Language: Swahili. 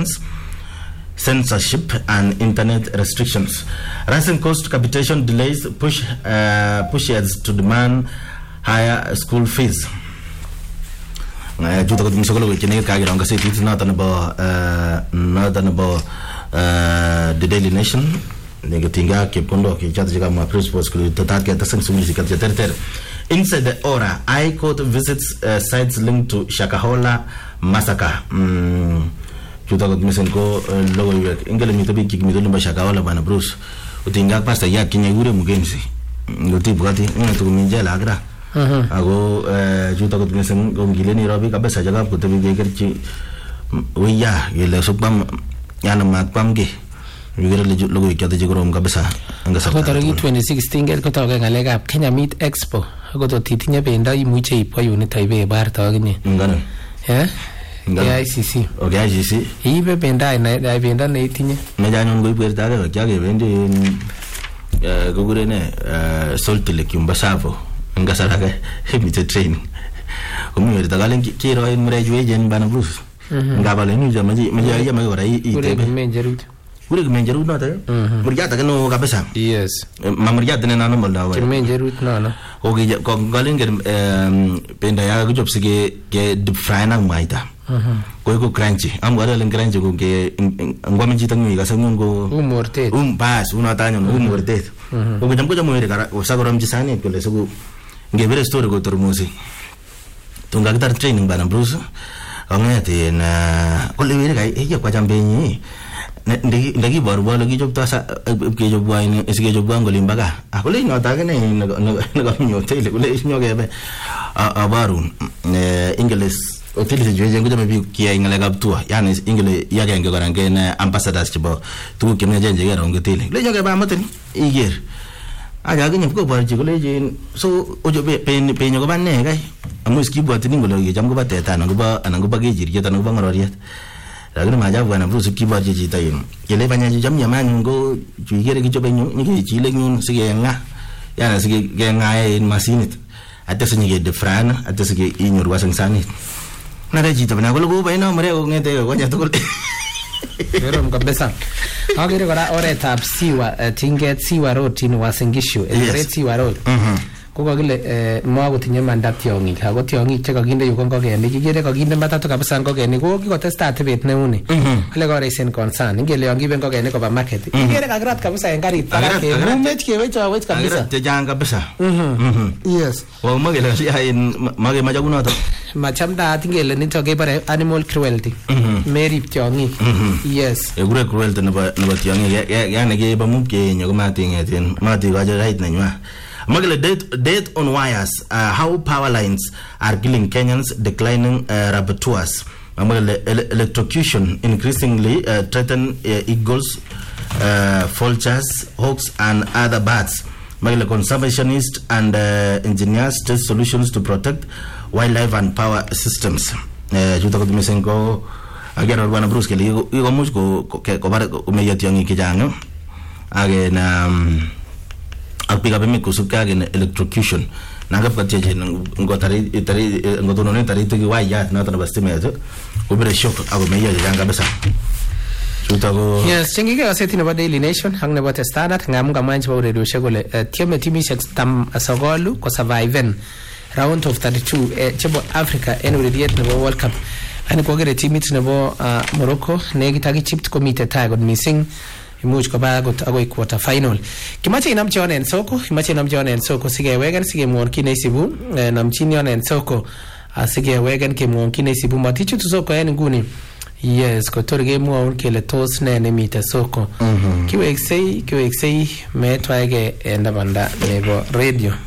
violence, censorship, and internet restrictions. Rising cost capitation delays pushes to demand higher school fees. Juta ko misogolo kini kagira ngase titi na tanabo the Daily Nation negatinga ke pondo ke chat jiga ma principles ko total ke tasang sumisi ka ter. Inside the Aura, High Court visits sites linked to Shakahola massacre. Juta ko misen ko logo ingele mitobi ki mitolo ba Shakahola bana Bruce utinga pasta ya kinyagure mugenzi ngoti bugati to minjela agra ago juta ko misen ko ngileni robi kabisa jaga ko tebi gegerchi wiya gele supam yana matpamge yugere logo ikate jigoro kabisa ngasa ko tariki 2016 gel ko toke ngalekab Kenya Meat Expo ko to titinye benda imuche ipo unit ibe bar togini ngano ICC okay ICC ibe benda benda ne itinye mejanyon go iberta ga kyage bende gugure ne salt lake Mbasavo ngasara ga himite training umuri tagalen kiro in mreju ejen bana Bruce ngabale ni jamaji meja ora itebe ure menjerut no ta murjata kano kabisa yes mamurjata ne nano molda wa menjerut no oge ko galen penda ya go job sige ke deep fry na maita ko crunchy am wala len crunchy ko ke ngwame jita ngi ga sango go mortet bas una tanyo mortet ko jam ko jam ere kara o sagoram jisani ko le sugo ngebere story go tormusi tunga gitar training bana Bruce ngete na ko le were ga e kwa jambenyi ndagi baru lagi job tasa ke job wain esge job bango limbaga akole no ta ne no nyote le kule nyoge be abaru English hotel je nguja mebi kia ingale gabtua yani ingile yage nge garange na ambassadors chibo tu kemnya je ngera ngotele le nyoge ba mateni iger aga gnya ko bar ji kule je so ojo be pe nyoge ba ne kai amuski bwatini ngolo ye jam go bateta na go ba ge jirje ta no ba ngororiet lagina maja bwana Bruce kiba jeji tayin yele banya jam yaman go jigere gi jobe nyu ngi chile nyun sige nga yana sige nga en masinit atese ngi de frana atese ge inyor wasang sanit na reji tabana go ba ino mare ngete go nya to Verom kabisa. Agere kora oretab siwa tinget siwa road in Wasingishu Eldoret siwa road. Ko kagile makotinye manda tiongik ako tiongik che kakinde yu kongokenik kikere kakinde matatu kabisa ngokenik ko kikotestai atebet neuni ale ko raisen concern ngele yon kiben ngokenik koba market kikere kakirat kabisa en karit mumet kewech kabisa tejang kabisa yes wa magele ya in mage majaguno to machamda tingele nito kebare animal cruelty merip tiongik yes egure cruelty nebo tiongik yani ke ba mumke nyogo matingeten mati ga right nanywa Magala death on wires, how power lines are killing Kenyans, declining rabbitoirs. Magala electrocution increasingly threaten eagles, vultures, hawks and other birds. Magala conservationists and engineers test solutions to protect wildlife and power systems. Juta ko dumisengo again urban Bruce ke ligo musko ko bare ko meyati ang ikijano again akpiga bemi kusuka gen electrocution nanga patie ngotari ngotono tari to waya na tana bastime to ubere shock abo meya janga besa chutago yes chengige aseti na Daily Nation hang na bata standard ngam ngamanchi ba radio shegole tieme timi tam asagolu ko survive round of 32 chebo Africa en urediet na World Cup ani ko gere timit na Morocco ne gitagi chipped committee tag missing imuch ko ba got ago quarter final kimache inamche onen soko sige wegen sige muon kine sibu namchini onen soko sige wegen ke muon kine sibu matichu tu soko en nguni yes ko torge muon kele tos ne mita soko kiweksei metwaige enda banda nebo radio